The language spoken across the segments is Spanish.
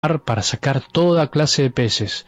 para sacar toda clase de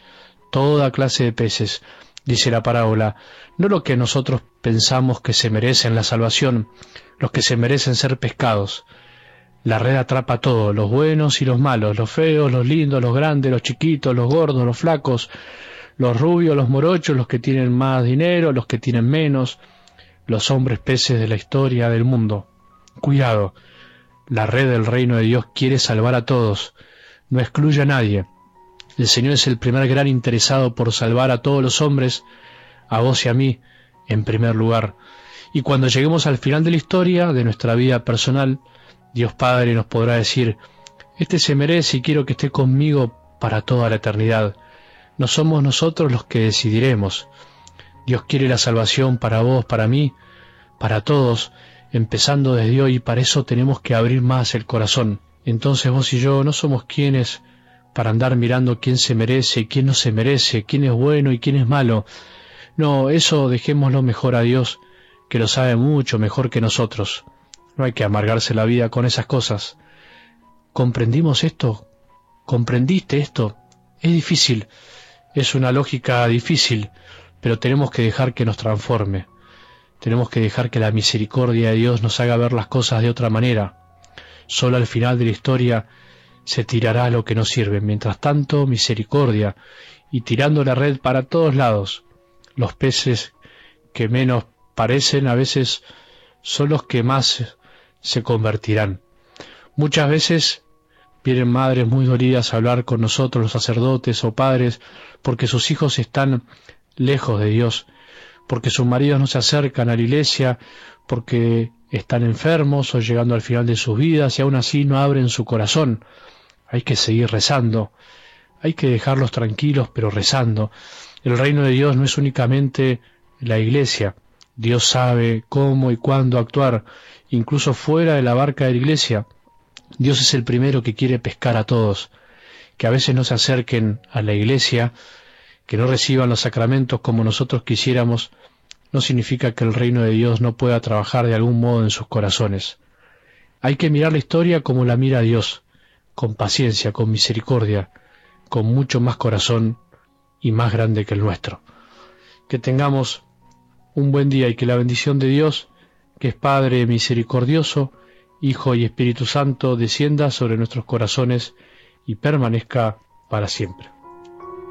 peces, dice la parábola, no lo que nosotros pensamos que se merecen la salvación, los que se merecen ser pescados. La red atrapa todo, los buenos y los malos, los feos, los lindos, los grandes, los chiquitos, los gordos, los flacos, los rubios, los morochos, los que tienen más dinero, los que tienen menos, los hombres peces de la historia del mundo. Cuidado, la red del reino de Dios quiere salvar a todos, no excluye a nadie. El Señor es el primer gran interesado por salvar a todos los hombres, a vos y a mí, en primer lugar. Y cuando lleguemos al final de la historia, de nuestra vida personal, Dios Padre nos podrá decir, este se merece y quiero que esté conmigo para toda la eternidad. No somos nosotros los que decidiremos. Dios quiere la salvación para vos, para mí, para todos, empezando desde hoy, y para eso tenemos que abrir más el corazón. Entonces vos y yo no somos quienes para andar mirando quién se merece y quién no se merece, quién es bueno y quién es malo. No, eso dejémoslo mejor a Dios, que lo sabe mucho mejor que nosotros. No hay que amargarse la vida con esas cosas. ¿Comprendimos esto? ¿Comprendiste esto? Es difícil, es una lógica difícil, pero tenemos que dejar que nos transforme. Tenemos que dejar que la misericordia de Dios nos haga ver las cosas de otra manera. Solo al final de la historia se tirará lo que no sirve. Mientras tanto, misericordia, y tirando la red para todos lados. Los peces que menos parecen a veces son los que más se convertirán. Muchas veces vienen madres muy dolidas a hablar con nosotros, los sacerdotes o padres, porque sus hijos están lejos de Dios, porque sus maridos no se acercan a la iglesia, porque están enfermos o llegando al final de sus vidas y aún así no abren su corazón. Hay que seguir rezando, hay que dejarlos tranquilos pero rezando. El reino de Dios no es únicamente la iglesia. Dios sabe cómo y cuándo actuar, incluso fuera de la barca de la iglesia. Dios es el primero que quiere pescar a todos, que a veces no se acerquen a la iglesia, que no reciban los sacramentos como nosotros quisiéramos, no significa que el reino de Dios no pueda trabajar de algún modo en sus corazones. Hay que mirar la historia como la mira Dios, con paciencia, con misericordia, con mucho más corazón y más grande que el nuestro. Que tengamos un buen día y que la bendición de Dios, que es Padre misericordioso, Hijo y Espíritu Santo, descienda sobre nuestros corazones y permanezca para siempre.